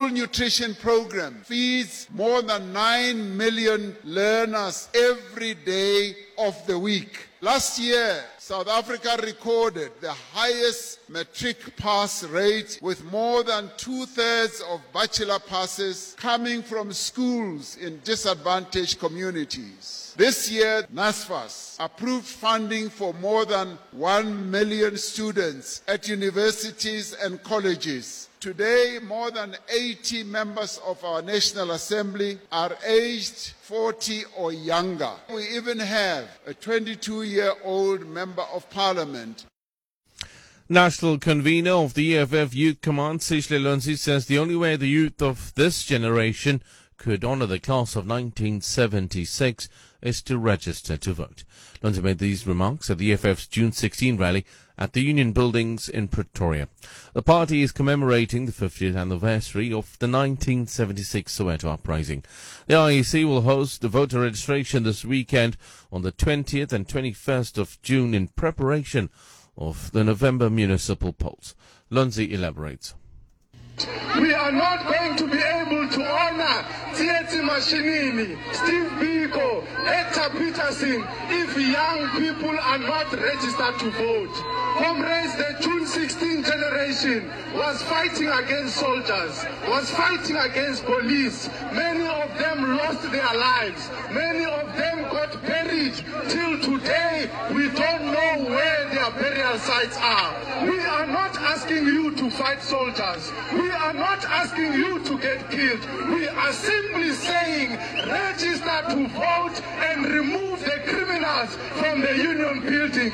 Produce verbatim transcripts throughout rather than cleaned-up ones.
school nutrition program feeds more than nine million learners every day of the week. Last year, South Africa recorded the highest matric pass rate, with more than two-thirds of bachelor passes coming from schools in disadvantaged communities. This year, NSFAS approved funding for more than one million students at universities and colleges. Today, more than eighty members of our National Assembly are aged forty or younger. We even have a twenty-two-year-old member of parliament. National convener of the E F F Youth Command, Sihle Lonzi, says the only way the youth of this generation could honour the class of nineteen seventy-six is to register to vote. Lonzi made these remarks at the E F F's June sixteenth rally at the Union Buildings in Pretoria. The party is commemorating the fiftieth anniversary of the nineteen seventy-six Soweto uprising. The I E C will host the voter registration this weekend on the twentieth and twenty-first of June in preparation of the November municipal polls. Lonzi elaborates. We are not going to be able to honor Tsietsi Mashinini, Steve Biko, Hector Peterson if young people are not registered to vote. Comrades, the June sixteenth generation was fighting against soldiers, was fighting against police. Many of them lost their lives. Many of them got buried. Till today, we don't know where their burial sites are. We are not asking you to fight soldiers. We are not asking you to get killed. We are simply saying register to vote and remove the criminals from the Union building.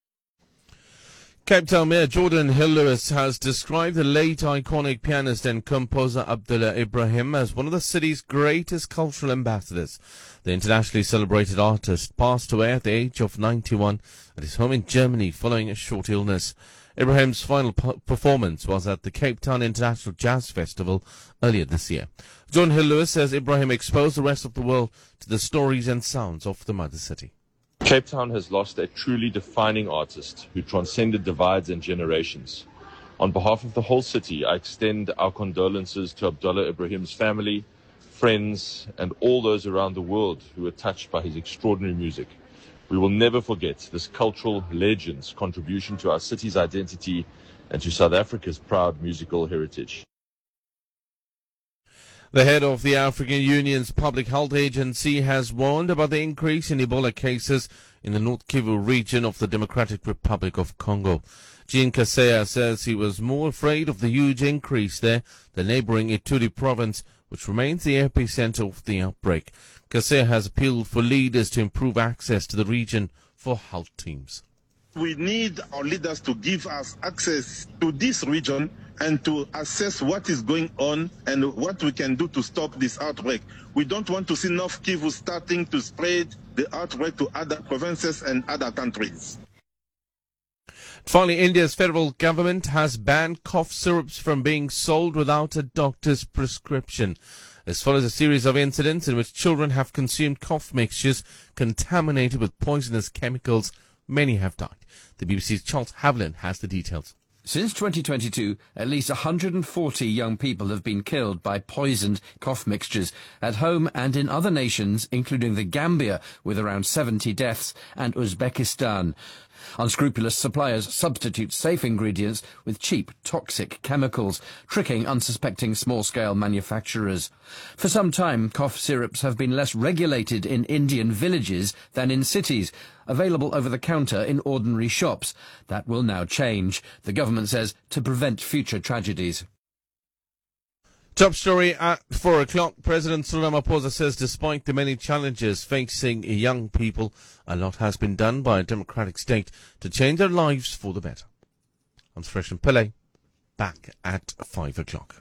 Cape Town Mayor Jordan Hill-Lewis has described the late iconic pianist and composer Abdullah Ibrahim as one of the city's greatest cultural ambassadors. The internationally celebrated artist passed away at the age of ninety-one at his home in Germany following a short illness. Ibrahim's final performance was at the Cape Town International Jazz Festival earlier this year. John Hill-Lewis says Ibrahim exposed the rest of the world to the stories and sounds of the mother city. Cape Town has lost a truly defining artist who transcended divides and generations. On behalf of the whole city, I extend our condolences to Abdullah Ibrahim's family, friends, and all those around the world who were touched by his extraordinary music. We will never forget this cultural legend's contribution to our city's identity and to South Africa's proud musical heritage. The head of the African Union's Public Health Agency has warned about the increase in Ebola cases in the North Kivu region of the Democratic Republic of Congo. Jean Kaseya says he was more afraid of the huge increase there than neighboring Ituri province, which remains the epicenter of the outbreak. Kaseya has appealed for leaders to improve access to the region for health teams. We need our leaders to give us access to this region and to assess what is going on and what we can do to stop this outbreak. We don't want to see North Kivu starting to spread the outbreak to other provinces and other countries. Finally, India's federal government has banned cough syrups from being sold without a doctor's prescription. This follows a series of incidents in which children have consumed cough mixtures contaminated with poisonous chemicals. Many have died. The B B C's Charles Havlin has the details. Since twenty twenty-two, at least one hundred forty young people have been killed by poisoned cough mixtures at home and in other nations, including the Gambia, with around seventy deaths, and Uzbekistan. Unscrupulous suppliers substitute safe ingredients with cheap, toxic chemicals, tricking unsuspecting small-scale manufacturers. For some time, cough syrups have been less regulated in Indian villages than in cities, available over the counter in ordinary shops. That will now change, the government says, to prevent future tragedies. Top story at four o'clock. President Cyril Ramaphosa says despite the many challenges facing young people, a lot has been done by a democratic state to change their lives for the better. I'm Suresh Pillay, back at five o'clock.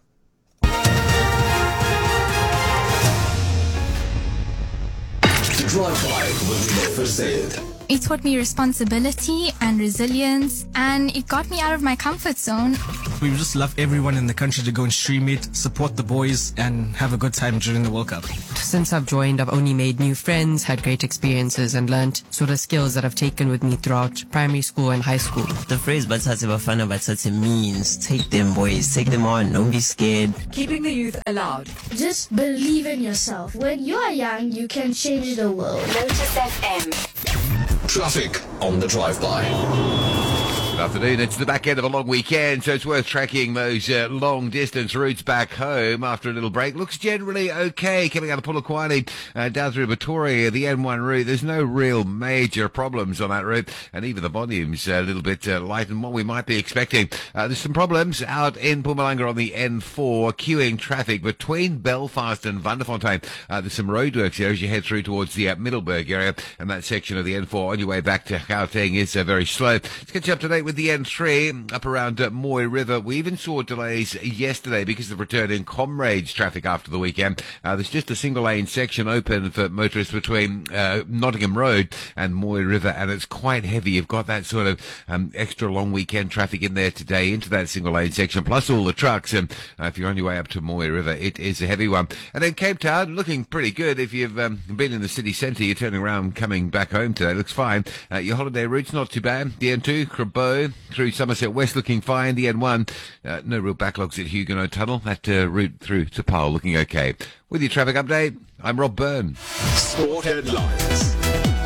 Drive-by with Nick Sayed. It taught me responsibility and resilience, and it got me out of my comfort zone. We would just love everyone in the country to go and stream it, support the boys, and have a good time during the World Cup. Since I've joined, I've only made new friends, had great experiences, and learned sort of skills that I've taken with me throughout primary school and high school. The phrase Batsatsi Bafana Batsatsi means take them boys, take them on, don't be scared. Keeping the youth allowed. Just believe in yourself. When you are young, you can change the world. Lotus F M. Traffic on the drive-by. Good afternoon. It's the back end of a long weekend, so it's worth tracking those uh, long-distance routes back home after a little break. Looks generally okay coming out of Polokwane uh, down through Pretoria, the N one route. There's no real major problems on that route, and even the volume's a little bit uh, lighter than what we might be expecting. Uh, there's some problems out in Mpumalanga on the N four, queuing traffic between Belfast and Vanderfontein. Uh, there's some roadworks here as you head through towards the uh, Middelburg area, and that section of the N four on your way back to Gauteng is uh, very slow. Let's get you up to date with the N three up around uh, Moy River. We even saw delays yesterday because of returning Comrades traffic after the weekend. Uh, there's just a single lane section open for motorists between uh, Nottingham Road and Moy River, and it's quite heavy. You've got that sort of um, extra long weekend traffic in there today into that single lane section, plus all the trucks. And uh, if you're on your way up to Moy River, it is a heavy one. And then Cape Town looking pretty good. If you've um, been in the city centre, you're turning around coming back home today. Looks fine. Uh, your holiday route's not too bad. The N two, Crabo through Somerset West looking fine. The N one, uh, no real backlogs at Huguenot Tunnel. That uh, route through to Paarl looking okay. With your traffic update, I'm Rob Byrne. Sport headlines.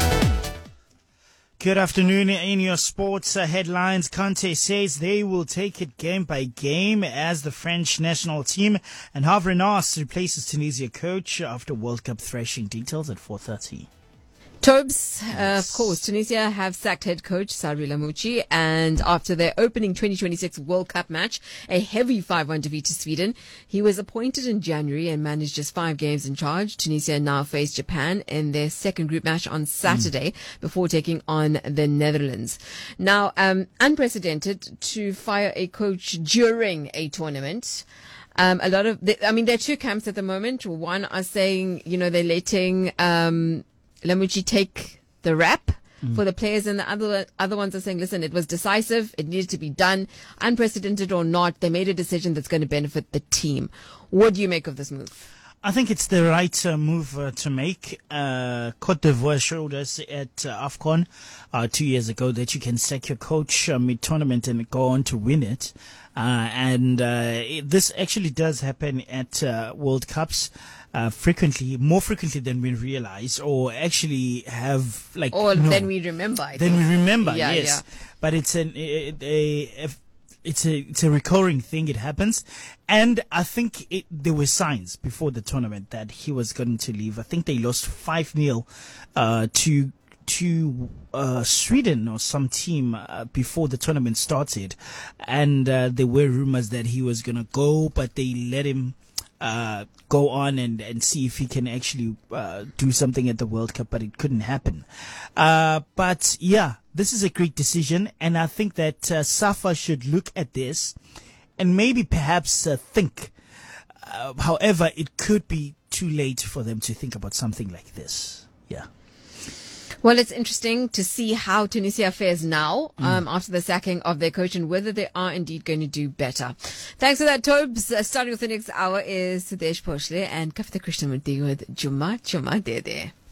Good afternoon. In your sports uh, headlines, Conte says they will take it game by game as the French national team, and Hervé Renard replaces Tunisia coach after World Cup thrashing. Details at four thirty. Tobes, uh, of course, Tunisia have sacked head coach Sarri Lamouchi, and after their opening twenty twenty-six World Cup match, a heavy five one defeat to Sweden, he was appointed in January and managed just five games in charge. Tunisia now face Japan in their second group match on Saturday mm. before taking on the Netherlands. Now, um, unprecedented to fire a coach during a tournament. Um, a lot of, the, I mean, there are two camps at the moment. One are saying, you know, they're letting, um, Lamouchi take the rap mm. for the players, and the other other ones are saying, listen, it was decisive, it needed to be done, unprecedented or not, they made a decision that's going to benefit the team. What do you make of this move? I think it's the right uh, move uh, to make. Uh, Cote d'Ivoire showed us at uh, AFCON uh, two years ago that you can sack your coach uh, mid-tournament and go on to win it. Uh, and uh, it, this actually does happen at uh, World Cups. Uh, frequently, more frequently than we realize, or actually have like, or no, than we remember. I than think. we remember, yeah, yes. Yeah. But it's an a, a, a it's a it's a recurring thing. It happens, and I think it, there were signs before the tournament that he was going to leave. I think they lost five nil uh, to to uh, Sweden or some team uh, before the tournament started, and uh, there were rumors that he was going to go, but they let him uh, go on and, and see if he can actually uh, do something at the World Cup, but it couldn't happen. Uh, but yeah, this is a great decision, and I think that uh, SAFA should look at this and maybe perhaps uh, think. Uh, however, it could be too late for them to think about something like this. Yeah. Well, it's interesting to see how Tunisia fares now um, mm. after the sacking of their coach and whether they are indeed going to do better. Thanks for that, Tobes. Uh, starting with the next hour is Sudesh Poshle and Kavita Krishnamurthy with Juma Juma Dede.